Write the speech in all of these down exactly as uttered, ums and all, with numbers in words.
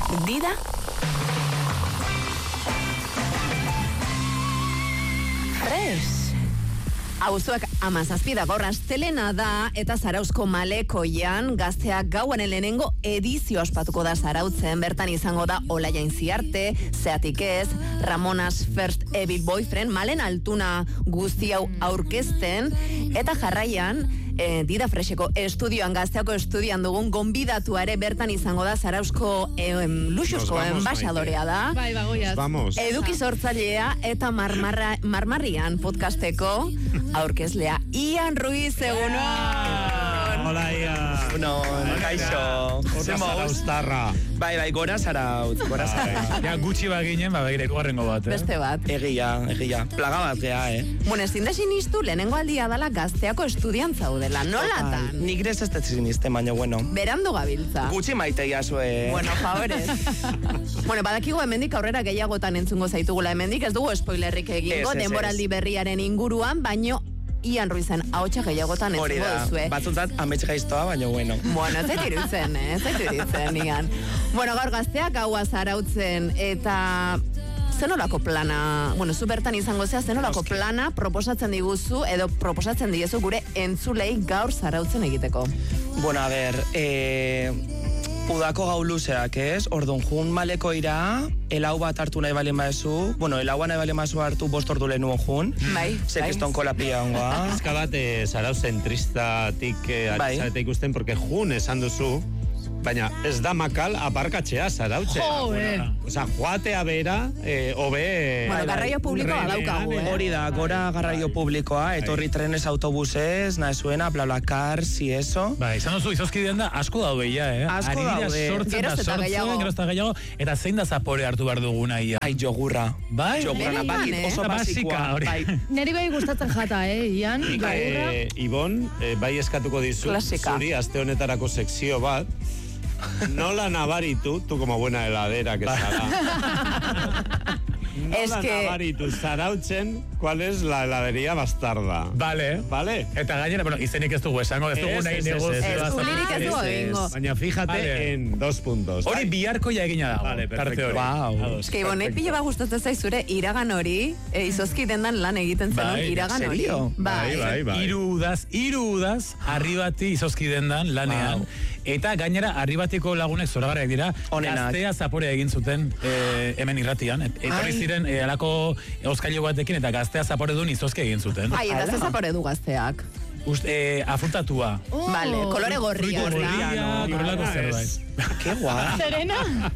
Dida Fresh. Auzoak amazazpi da gaur astelena da eta Zarauzko Malekoian gazteak gauan lehenengo edizio ospatuko da Zarautzen. Bertan izango da Olaia Intziarte, Zeatik ez, Ramona's First Evil Boyfriend, Malen Altuna guzti hau aurkezten eta jarraian E, Dida Fresheko estudioan, gazteako estudioan dugun gonbidatua ere bertan izango da Zarauzko e, luxuzko enbaixadorea da. Bai, bagoiaz. Vamos. Eduki sortzailea eta marmarra, marmarrian podcasteko aurkezlea. Ian Ruiz, egunon. Hola, Ian. No, kaixo. Zarauztarra. Bai, bai, gora Zarautz, gora Zarautz. Ja, gutxi baginen, ba, begira, irugarrengo bat, eh? Beste bat. Egia, egia. Plaga bat gea, eh? Bueno, ezin da sinistu, lehenengo aldia dala gazteako estudian zaudela. Nolatan? Nik grez ez siniste, baina, bueno. Berando gabiltza. Gutxi maite jasue. Bueno, favorez. Bueno, badakigu hemendik aurrera gehiagotan entzungo zaitugula hemendik, ez dugu spoilerrik egingo, Ez, ez, denboraldi ez. berriaren inguruan, baino Ian Ruizen ahotsa gehiagotan Hori entzungo da, duzue. batzuntzat amets gaiztoa, baina, bueno. Bueno, ez zaitu iruditzen, eh? Ez zaitu iruditzen, Ian. Bueno, gaur gazteak gaua Zarautzen eta zenolako plana, bueno, zu bertan izango zea, zenolako plana proposatzen diguzu edo proposatzen diezu gure entzulei gaur Zarautzen egiteko. Bueno, a ber, eh, udako gau luzeak, ez? Ordun jun Malekoira, elau bat hartu nahi balen baezu, bueno, elaua nahi balen baezu hartu bost ordu lehenu jun. Bai, Ze bai. kriston kolapia ongoa. Ezka bat, eh, Zarautzen tristatik eh, Bai. arizarete ikusten, porque jun esan duzu, baina ez da makal aparkatzea Zarautzen. Joder. Osa, joatea bera, eh, obe... Bueno, garraio publikoa Renean, daukagu, eh? Hori da, gora garraio publikoa, etorri trenes, autobuses, nazuena, BlaBlaCar, si eso. Ba, izan duzu, izozkidean da, asko daude ja, eh? Asko Ari dira daude. sortzen Geroz da eta sortzen, gehiago. geroz eta gehiago, eta zein da zapore hartu behar duguna, ia. Ai, jogurra. Bai? Jogurra, Benetan, bakit, eh? oso Eta basikoa. basika, hori. Bai. Neri bai gustatzen jata, eh, Ian? Nik, Jogurra. eh, Ibon, eh, bai eskatuko dizu, Klasika. zuri aste honetarako sekzio bat, nola nabaritu, tu como buena heladera que zara. Nola Es que- nabaritu Zarautzen, cuál es la heladería bastarda. Vale. Vale? Eta gainera, bueno, izenik ez dugu esango, ez dugu Ez, nahi ez, ez, negozioa. ez, Ez, publirik ez dugu Ez, ez. egingo. Baina fíjate Vale. en dos puntos. Hori biharko ja egina dago. Vale, tarte perfecto. hori. Wow. Ados. Eske, bonek pila bat gustatzen zaizure iragan hori, e, izozki dendan lan egiten zenun Bai, iragan hori. serio? Bai, bai, bai. Hiru udaz, hiru udaz, arribati izozki dendan lanean. Wow. Eta gainera, arribatiko lagunek zoragarriak dira, Onenak. gaztea zaporea egin zuten eh, hemen irratian. Et, etorri Ai. ziren eh, alako euskailu batekin eta gaztea zapore duen izozki egin zuten. Ai, eta ze zapore du gazteak. Ust, eh, afrutatua. Oh. Vale, kolore gorria. Fruitu ezta? gorria, no, horrelako no, zerbait. es- Qué guay. Serena?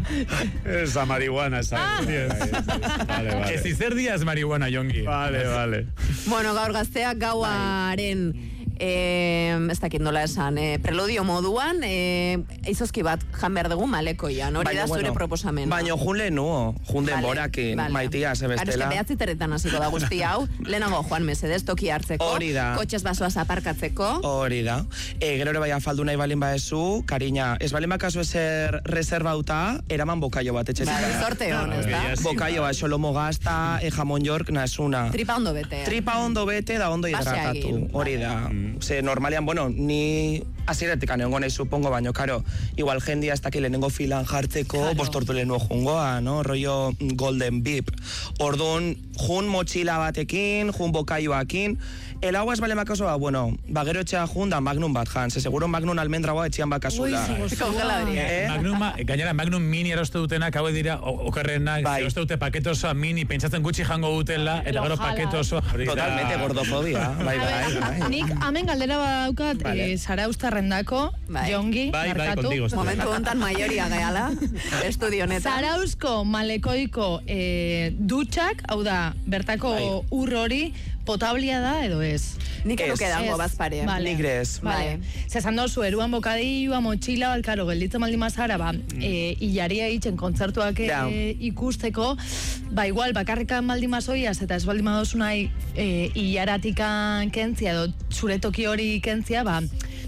Esa marihuana, esa. Vale, vale. Ez izer diaz marihuana, Jongi. Vale, vale. Bueno, gaur gazteak gauaren eh, ez dakit nola esan, eh, preludio moduan, eh, izozki bat jan behar dugu Malekoian, hori da zure proposamena. Baina jun lehenuo, jun Vale, denborakin, vale. maitia, ze Claro, es que bestela. behatzi terretan hasiko da guzti hau, lehenago Juan Mesedez toki hartzeko, Hori da. kotxez basoaz aparkatzeko, Hori da. E, gero ere bai afaldu nahi balin baezu, kariña, ez balin bakazu ezer reservauta, eraman bokaio bat etxezik. bai, sorte hon, ez da? Egia sí. Bokaio bat, xolomo gazta, e, jamon york, nasuna. Tripa ondo bete. Tripa ondo bete da ondo Basea hidratatu. egin. Hori da. Ze normalean, bueno, ni hasieratik egongo nahi supongo, baino, karo, igual jendia ez dakit lehenengo filan jartzeko, Claro. bostortu lehenua jungoa, no? Rollo golden bip. Orduan, jun motxila batekin, jun bokaioakin, el agua ez bale makasoa, bueno, bagero etxea jun da magnum bat jan, ze seguro magnum almendragoa etxean bakazula. Kongeladori. Eh? Magnum, gainera Magnum mini eroste dutenak hauek dira o- okerrenak, Bai. eroste dute paketo osoa mini, pentsatzen gutxi jango dutela, eta gero Ojalá. paketo osoa. hori da- Totalmente gordofobia, bai, bai, bai. Nik hemen galdera badaukat Vale. eh, Zarauztarrendako, Bai. Jongi, Bai, bai, markatu. contigo. Momentu hontan maioria gehala, estudio honetan. Zarauzko Malekoiko eh, dutxak, hau da, bertako Bai. ur hori, potablia da edo ez? Nik Ez. enuke dango Ez. bazpare. Vale. Nik grez. Vale. Zezan dozu, eruan bokadilloa, motxila, balkaro, gelditzen maldi mazara, ba, e, hilaria itzen kontzertuak e, Ja. ikusteko, ba, igual, bakarrikan maldi mazoiaz, eta ez baldi madozu nahi, e, hilaratikan kentzia, edo zure toki hori kentzia, ba,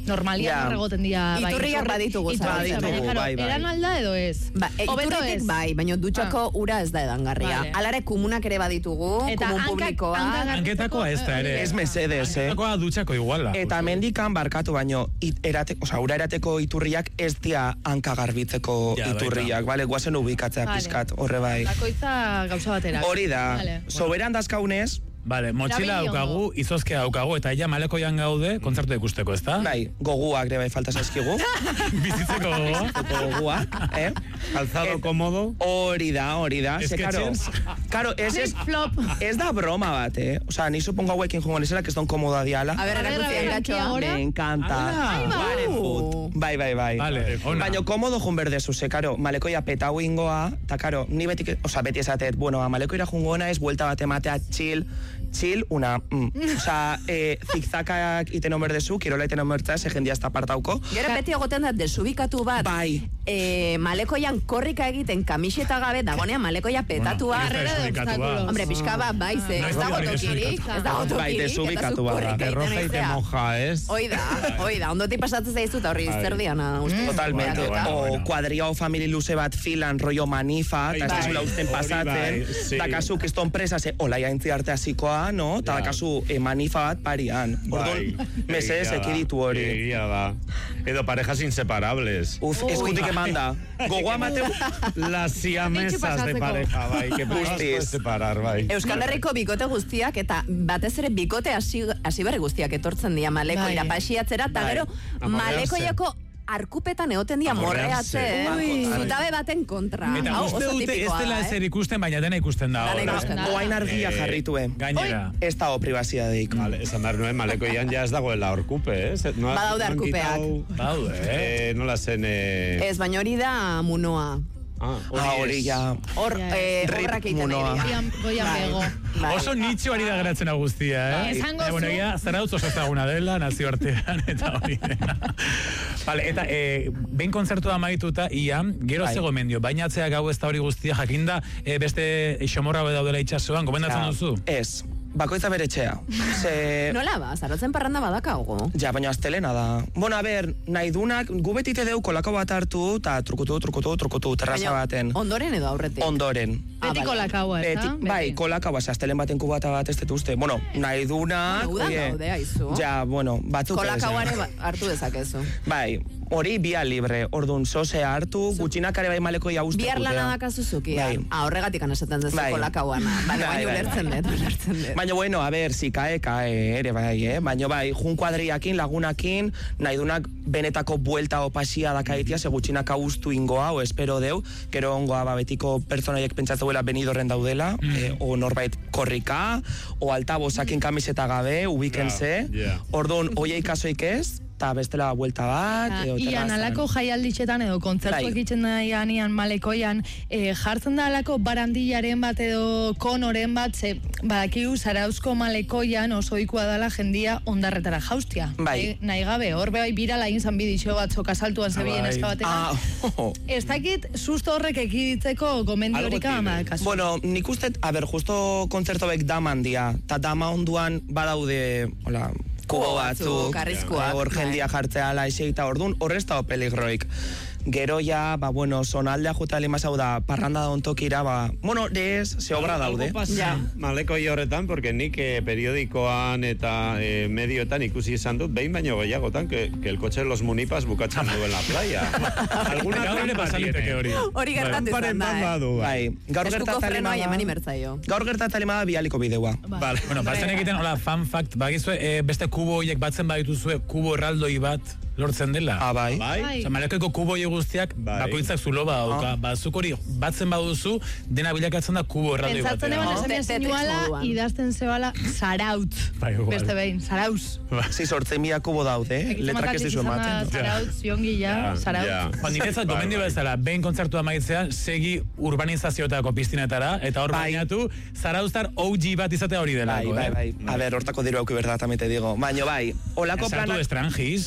Normalian Ja. horregoten dira... bai, Iturriak iturri- baditugu, iturriak, baditugu, baina, claro, bai, bai. Eran alda edo ez? Ba, e, Hobeto iturritik ez. bai, baina dutxako ura ez da edangarria. Vale. Alare komunak ere baditugu, Eta komun hankak- publikoa. hankak- Hanketakoa ez da ere. Ez mesedes, eh? Hankakoa dutxako iguala. Eta mendikan barkatu baino, it, erate, oza, ura erateko iturriak ez dia hanka garbitzeko Ja, iturriak, bale, guazen ubikatzea Vale. pizkat, horre bai. Bakoitza gauza batera. Hori da, Vale. soberan dazkaunez, Vale, motxila Erabili daukagu, ondo. izozkea daukagu, eta ella malekoian gaude, kontzertu ikusteko, ez da? bai, goguak ere bai falta zaizkigu, Bizitzeko gogoa. goguak, eh? Calzado Eh, cómodo. Hori da, hori da. Ze, karo, Sketchers. karo, ez, ez, Flop. ez da broma bat, eh? Osa, ni supongo hauekin jongo nizela, que ez don komoda diala. A ber, A ber, erakutzi a ber, engatxoa. ahora. Me encanta. Ala. Barefoot. Bai, bai, bai. Vale, ona. Baina komodo jun berdezu, ze, karo, malekoia petau ingoa, eta, karo, ni beti, osa, beti esatet, bueno, ba, malekoira jungo naiz, buelta bat ematea, chill, chill, una, mm. Osa, eh, zigzakak iten omerdezu, kirola iten omertza, ze jendia ez da partauko. Gero beti egoten da desubikatu bat, Bai. eh, malekoian korrika egiten kamiseta gabe, dagonean malekoia petatua. Bueno, Carrera de desubikatua. obstáculos. Hombre, pixka bat, bai, ze, No, ez ez dago hori tokirik, desubikatu. ez dago Bai, tokirik, eta desubikatu zu bada. korrika Te egiten roja y te aizea. moja, ez? Hoi da, hoi da, ondotik pasatzen zaizu eta horri Bai. zer diana, uste. Totalmente. Bueno, bueno, o bueno. kuadria o famili luze bat filan, rollo manifa, eta ez Bai, dizula usten hori pasatzen, bai, sí. dakazu kiston presa, ze, hola jaintzi arte hasikoa, no? Eta Ja. dakazu eh, manifa bat parian. Orduan, mesedez egia da, ekiditu hori. Egia da. Edo parejas inseparables. Uf, eskutik emanda. Gogoa mateu, Las siamesas de pasatzeko. pareja, bai. Que Guztiz. puedes separar, bai. Euskal Herriko bikote guztiak eta batez ere bikote hasi hasi berri guztiak etortzen dira malekoira Bai. pasiatzera eta Bai. gero Amorrearse. malekoiako arkupetan egoten dira Amorrearse. morreatzen. Ui. Zutabe baten kontra. Eta Hau uste oso dute ez tipikoa dela da, ezer eh? ikusten, baina dena ikusten da. Dena ahora. ikusten da. oain argia Eh, jarritue. Gainera. Ez da privacia deik. Vale, esan behar nuen, malekoian ja ez dagoela orkupe, eh? Ze- no ha- Badaude no han arkupeak. quitau, Baude, eh? Eh, nola zen... Eh... Ez, baina hori da munoa. Ah, Ah, hori ez. ja. Hor, Ja, eh, Rip obrak egiten munoa. ari dira. Goian, goian Bai. bego. Bai. Oso nitxo ari da geratzen hau guztia, eh? Bai. Esango Eh, bueno, zu. egia, zarautz oso ezaguna dela, nazioartean, eta hori dena. Vale, eta eh, behin kontzertua amaituta, ia, gero Bai. ze gomendio, bainatzea gau ez da hori guztia, jakinda, eh, beste xomorra daudela itxasoan, gomendatzen Ja, duzu? Ez, bakoitza bere etxea. Ze... Nola ba, zarotzen parranda badakago. Ja, baina astelena da. Bueno, a ber, nahi dunak, gu betite deu kolako bat hartu, eta trukutu, trukutu, trukutu, terraza baten. Ondoren edo aurretik. Ondoren. Ah, Betiko vale. lakaua, ez Beti, da? bai, kolakaua, ze astelen baten kubata bat ez detuzte. Bueno, nahi dunak... Bueno, udan oie, daude, aizu. Ja, bueno, batzuk ez, Kolakauare eh. ba- hartu dezakezu. Bai, hori bia libre, orduan zoze hartu, gutxinak ere bai maleko jauzte Bihar lana dakazuzuki. Bai. Ah, horregatik anasaten dezu Bai. kolakauana. Baina Bai, baina bai, ulertzen bai. dut, ulertzen dut. Baina bueno, a ber, si kae, kae, ere bai, eh? Baina bai, jun kuadriakin, lagunakin, nahi dunak benetako buelta o pasia dakaitia, ze gutxinak austu ingoa, o espero deu, gero ongoa ba, betiko pertsonaiek pentsatzuela benidorren daudela, eh, o norbait korrika, o altabozakin kamiseta gabe, ubikense, Ja, ja. orduan, oiei kasoik ez, eta bestela buelta bat, Ah, edo Ian, terrazan. alako jaialditxetan edo kontzertuak Bai. egiten daianean malekoian, eh, jartzen da alako barandillaren bat edo konoren bat, ze badakigu Zarauzko malekoian oso ohikoa dela jendia ondarretara jaustia. Bai. Eh, nahi gabe, hor bai birala egin zan bidixo bat sokasaltuan zebilen bai. eska batean. Ah, oh. Ez dakit susto horrek ekiditzeko gomendiorik Algo tiene. amakazu. Bueno, nik uste, a ber, justo kontzertoek daman dia, eta dama onduan badaude, hola, kubo Kubo batzuk, batzuk, arriskuak, hor bai. jendia jartzea laixei, eta orduan horrez da peligroik. Gero ja, ba, bueno, sonaldea juta lima zau da, parranda da ontokira, ba, bueno, ez, ze obra daude. Algo pasa Ja. malekoi horretan, porque nik eh, periodikoan eta eh, medioetan ikusi izan dut, behin baino gehiagotan, que, que el coche de los munipas bukatzen du en la playa. Alguna Gaur ere trampa pasaliteke tiene. hori. Hori gertatu izan Tramparen da, bat eh? badu, Bai, gaur Eskuko gertatzen frenoa lima eman da, imertzaio. gaur gertatzen lima da bialiko bideua. Vale. Bueno, batzen egiten, hola, fan fact, bagizue, eh, beste kubo horiek batzen badituzue, kubo erraldoi bat lortzen dela. Ah, bai. Bai? Bai. Osa, malekoiko kubo horiek guztiak, Bai. bakoitzak zulo badauka. Ah. Ba, zuk hori batzen baduzu, dena bilakatzen da kubo erraldoi Pentsatzen batean. eban Ah. esan Tetris zinuala, moduan. idazten zebala, zarautz. Bai, igual. Beste behin, zarauz. Si sortzen mila kubo daude, eh? letrak ez dizu ematen. Zarautz, ziongi ja, Ja, zarautz. ja. Ba, niretzat, Bai, gomendio bai. bezala, behin kontzertua maitzea, segi urbanizazioetako piztinetara, eta hor Bai. bainatu, zarauztar O G bat izatea hori Bai, delako, bai, eh? bai. A ber, hortako diru auki berda, tamete digo. Baina bai, olako Sartu planak... de Strangis.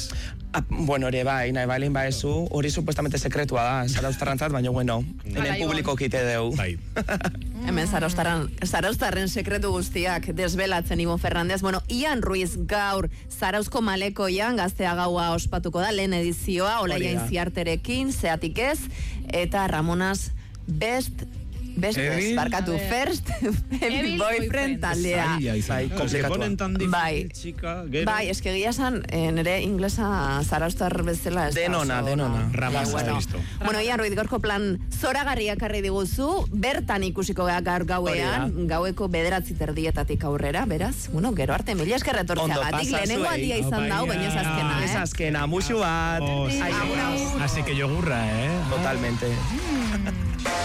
Ah, bueno, ere bai, nahi balin baezu, hori supuestamente sekretua da, zarauztarrantzat, baina bueno, hemen publiko kite deu. Bai. Hemen zarauztarren, zarauztarren sekretu guztiak desbelatzen Ibo Fernandez. Bueno, Ian Ruiz gaur Zarauzko Malekoian gaztea gaua ospatuko da, lehen edizioa, Olaia Inziarterekin, zeatik ez, eta Ramonas Best Best, Evil, barkatu, first Evil Boyfriend taldea. Bai, komplikatua. Bai, bai, eske egia esan, eh, nire inglesa zarauztar bezala ez da Denona, oso denona. ona. Ramas, bueno, listo. bueno, Ian Ruiz gorko plan zoragarriak karri diguzu, bertan ikusiko gara gaur gauean, gaueko bederatzi terdietatik aurrera, beraz, bueno, gero arte, mila esker Ondo retortzeagatik, pasa lehenengo zuei. aldia izan dau, baina ez azkena, Ez eh? azkena, musu bat. Oh, Ai, Así que yogurra, eh? Totalmente.